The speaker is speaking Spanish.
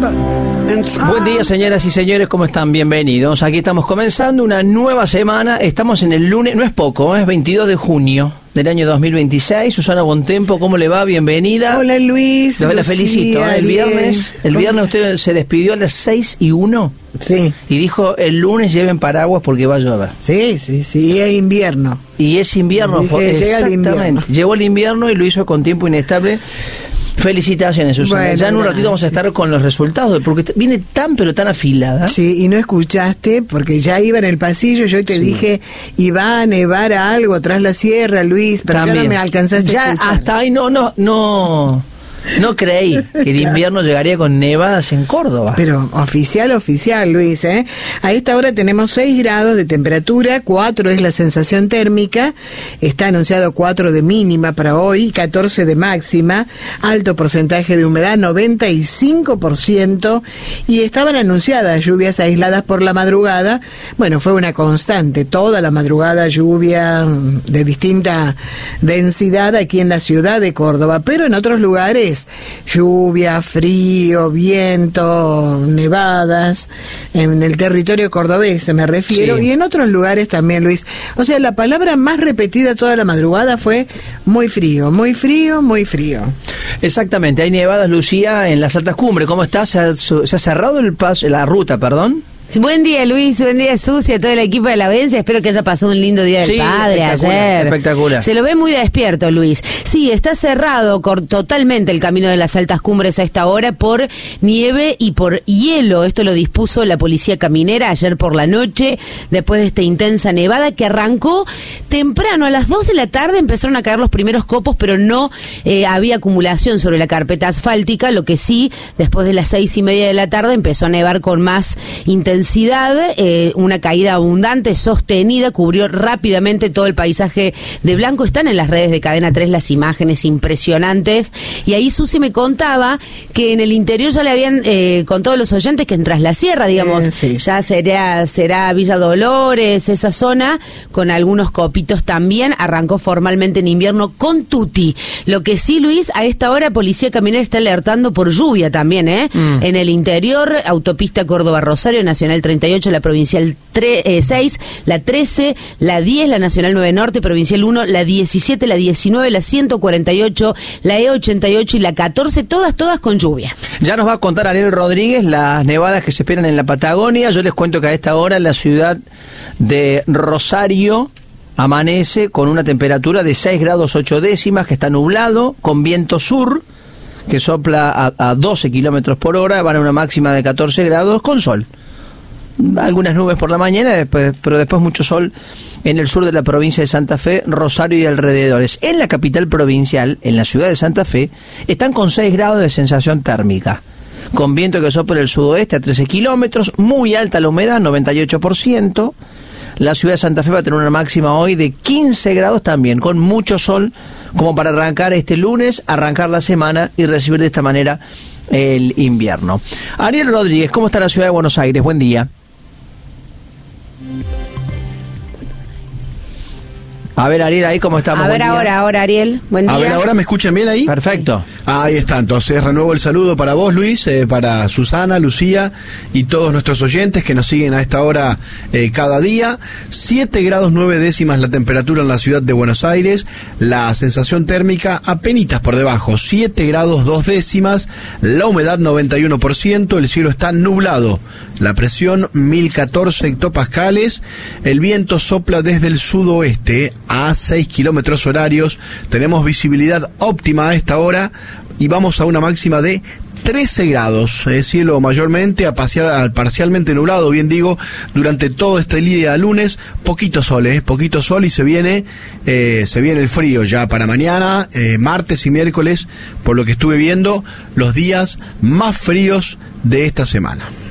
Buen día, señoras y señores, ¿cómo están? Bienvenidos. Aquí estamos comenzando una nueva semana. Estamos en el lunes, no es poco, es 22 de junio del año 2026. Susana Bontempo, ¿cómo le va? Bienvenida. Hola, Luis. La felicito. El viernes usted se despidió a las 6:01. Sí. Y dijo, el lunes lleven paraguas porque va a llover. Sí, y es invierno. Y es invierno, llega el invierno. Llegó el invierno y lo hizo con tiempo inestable. Felicitaciones, Susana. Bueno, ya en un ratito vamos a estar con los resultados, porque viene tan pero tan afilada. Sí, y no escuchaste, porque ya iba en el pasillo, yo te dije, iba a nevar algo tras la sierra, Luis, pero ya no me alcanzaste a escuchar. Hasta ahí no creí que el invierno llegaría con nevadas en Córdoba. Pero oficial, Luis, ¿eh? A esta hora tenemos 6 grados de temperatura, 4 es la sensación térmica, está anunciado 4 de mínima para hoy, 14 de máxima, alto porcentaje de humedad, 95%, y estaban anunciadas lluvias aisladas por la madrugada. Bueno, fue una constante, toda la madrugada lluvia de distinta densidad aquí en la ciudad de Córdoba, pero en otros lugares lluvia, frío, viento, nevadas, en el territorio cordobés me refiero, sí. Y en otros lugares también, Luis. O sea, la palabra más repetida toda la madrugada fue muy frío, muy frío, muy frío. Exactamente, hay nevadas, Lucía, en las altas cumbres. ¿Cómo está? ¿Se ha cerrado la ruta, perdón? Buen día, Luis, buen día, Susi, a todo el equipo de la audiencia. Espero que haya pasado un lindo día del padre ayer. Espectacular. Se lo ve muy despierto, Luis. Sí, está cerrado totalmente el camino de las altas cumbres a esta hora por nieve y por hielo. Esto lo dispuso la policía caminera ayer por la noche, después de esta intensa nevada que arrancó temprano. A las 2 de la tarde empezaron a caer los primeros copos, pero no había acumulación sobre la carpeta asfáltica. Lo que sí, después de las 6:30 de la tarde empezó a nevar con más intensidad. Una caída abundante, sostenida, cubrió rápidamente todo el paisaje de blanco. Están en las redes de Cadena 3 las imágenes impresionantes. Y ahí Susi me contaba que en el interior ya le habían contado a los oyentes que en Tras la Sierra, digamos, ya será Villa Dolores, esa zona, con algunos copitos también. Arrancó formalmente en invierno con tutti. Lo que sí, Luis, a esta hora Policía Caminera está alertando por lluvia también, en el interior, autopista Córdoba-Rosario, Nacional 38, la Provincial 6, la 13, la 10, la Nacional 9 Norte, Provincial 1, la 17, la 19, la 148, la E88 y la 14, todas con lluvia. Ya nos va a contar Ariel Rodríguez las nevadas que se esperan en la Patagonia. Yo les cuento que a esta hora la ciudad de Rosario amanece con una temperatura de 6 grados 8 décimas, que está nublado, con viento sur, que sopla a 12 kilómetros por hora, van a una máxima de 14 grados, con sol. Algunas nubes por la mañana, pero después mucho sol en el sur de la provincia de Santa Fe, Rosario y alrededores. En la capital provincial, en la ciudad de Santa Fe, están con 6 grados de sensación térmica, con viento que sopla el sudoeste a 13 kilómetros, muy alta la humedad, 98%. La ciudad de Santa Fe va a tener una máxima hoy de 15 grados también, con mucho sol, como para arrancar este lunes, arrancar la semana y recibir de esta manera el invierno. Ariel Rodríguez, ¿cómo está la ciudad de Buenos Aires? Buen día. A ver, Ariel, ahí cómo estamos. A ver, ahora, Ariel, buen día. A ver, ahora, ¿me escuchan bien ahí? Perfecto. Ahí está, entonces renuevo el saludo para vos, Luis, para Susana, Lucía y todos nuestros oyentes que nos siguen a esta hora cada día. 7 grados 9 décimas la temperatura en la ciudad de Buenos Aires, la sensación térmica apenitas por debajo, 7 grados 2 décimas, la humedad 91%, el cielo está nublado, la presión 1014 hectopascales, el viento sopla desde el sudoeste a 6 kilómetros horarios, tenemos visibilidad óptima a esta hora y vamos a una máxima de 13 grados, cielo mayormente parcialmente nublado, bien digo, durante todo este día lunes, poquito sol y se viene el frío ya para mañana, martes y miércoles, por lo que estuve viendo, los días más fríos de esta semana.